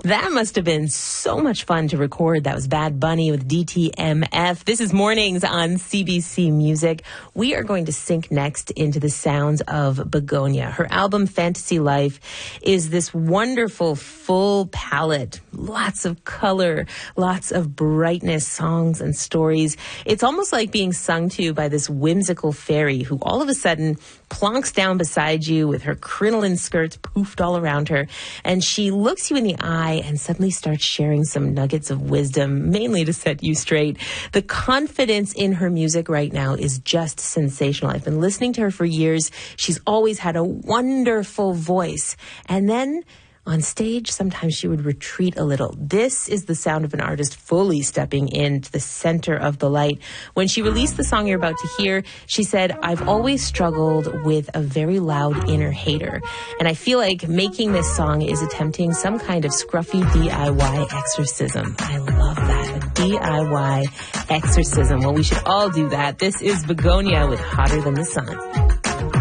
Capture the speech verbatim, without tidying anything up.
That must have been so much fun to record. That was Bad Bunny with D T M F. This is Mornings on C B C Music. We are going to sink next into the sounds of Begonia. Her album Fantasy Life is this wonderful full palette. Lots of color, lots of brightness, songs and stories. It's almost like being sung to by this whimsical fairy who all of a sudden plonks down beside you with her crinoline skirts poofed all around her, and she looks you in the eye and suddenly starts sharing some nuggets of wisdom, mainly to set you straight. The confidence in her music right now is just sensational. I've been listening to her for years. She's always had a wonderful voice. And then on stage, sometimes she would retreat a little. This is the sound of an artist fully stepping into the center of the light. When she released the song you're about to hear, she said, "I've always struggled with a very loud inner hater. And I feel like making this song is attempting some kind of scruffy D I Y exorcism." I love that. A D I Y exorcism. Well, we should all do that. This is Begonia with Hotter Than the Sun.